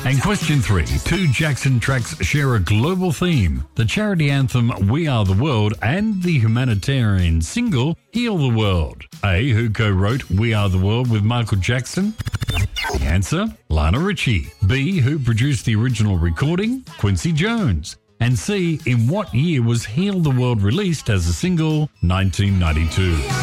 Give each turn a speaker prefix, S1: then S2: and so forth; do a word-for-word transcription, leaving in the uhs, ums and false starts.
S1: And question three. Two Jackson tracks share a global theme. The charity anthem We Are the World and the humanitarian single Heal the World. A. Who co-wrote We Are the World with Michael Jackson? The answer, Lionel Richie. B. Who produced the original recording? Quincy Jones. And C. In what year was Heal the World released as a single? nineteen ninety-two.